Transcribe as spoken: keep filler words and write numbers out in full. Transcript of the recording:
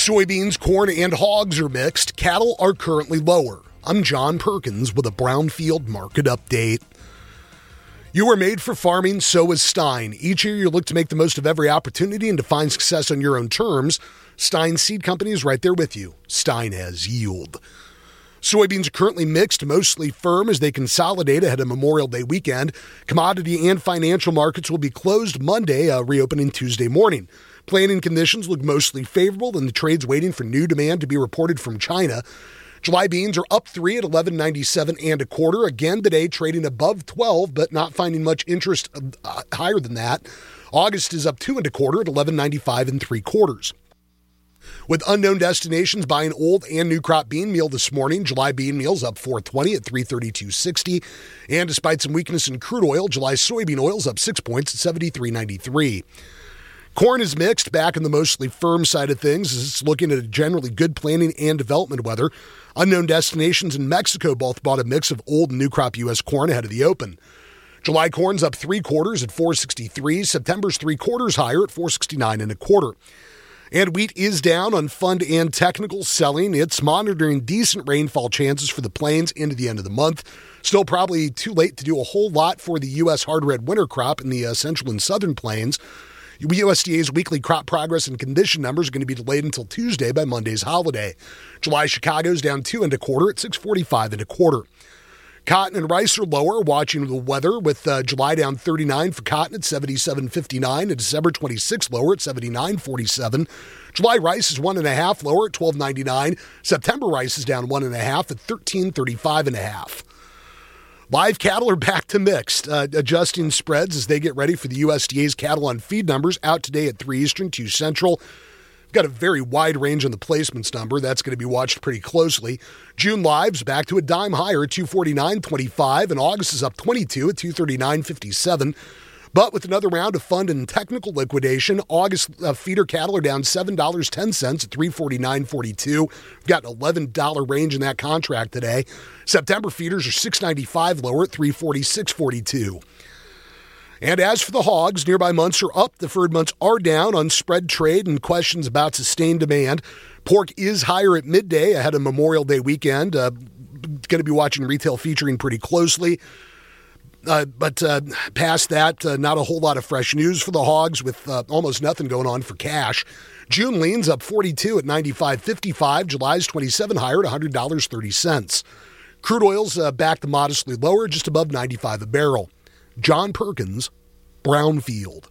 Soybeans, corn, and hogs are mixed. Cattle are currently lower. I'm John Perkins with a Brownfield Market Update. You are made for farming, so is Stein. Each year you look to make the most of every opportunity and to find success on your own terms. Stein Seed Company is right there with you. Stein has yield. Soybeans are currently mixed, mostly firm as they consolidate ahead of Memorial Day weekend. Commodity and financial markets will be closed Monday, uh, reopening Tuesday morning. Planting conditions look mostly favorable, and the trade's waiting for new demand to be reported from China. July beans are up three at eleven ninety-seven and a quarter. Again today, trading above twelve, but not finding much interest uh, higher than that. August is up two and a quarter at eleven ninety-five and three quarters. With unknown destinations buying old and new crop bean meal this morning, July bean meal's up four twenty at three thirty-two sixty. And despite some weakness in crude oil, July soybean oil's up six points at seventy-three ninety-three. Corn is mixed, back in the mostly firm side of things as it's looking at a generally good planting and development weather. Unknown destinations in Mexico both bought a mix of old and new crop U S corn ahead of the open. July corn's up three quarters at four sixty-three. September's three quarters higher at four sixty-nine and a quarter. And wheat is down on fund and technical selling. It's monitoring decent rainfall chances for the plains into the end of the month. Still probably too late to do a whole lot for the U S hard red winter crop in the uh, central and southern plains. U S D A's weekly crop progress and condition numbers are going to be delayed until Tuesday by Monday's holiday. July Chicago's down two and a quarter at six forty-five and a quarter. Cotton and rice are lower, watching the weather, with uh, July down thirty-nine for cotton at seventy-seven fifty-nine, and December twenty-six lower at seventy-nine forty-seven. July rice is one and a half lower at twelve ninety-nine. September rice is down one and a half at thirteen thirty-five and a half. Live cattle are back to mixed, uh, adjusting spreads as they get ready for the U S D A's cattle on feed numbers out today at three Eastern, two Central. We've got a very wide range on the placements number. That's going to be watched pretty closely. June live's back to a dime higher at two forty-nine twenty-five, and August is up twenty-two at two thirty-nine fifty-seven. But with another round of fund and technical liquidation, August uh, feeder cattle are down seven dollars and ten cents at three forty-nine forty-two. We've got an eleven dollars range in that contract today. September feeders are six ninety-five lower at three forty-six forty-two. And as for the hogs, nearby months are up. Deferred months are down on spread trade and questions about sustained demand. Pork is higher at midday ahead of Memorial Day weekend. Uh, going to be watching retail featuring pretty closely. Uh, but uh, past that, uh, not a whole lot of fresh news for the hogs, with uh, almost nothing going on for cash. June lean's up forty-two at ninety-five fifty-five. July's twenty-seven higher at one hundred dollars and thirty cents. Crude oil's uh, back to modestly lower, just above ninety-five a barrel. John Perkins, Brownfield.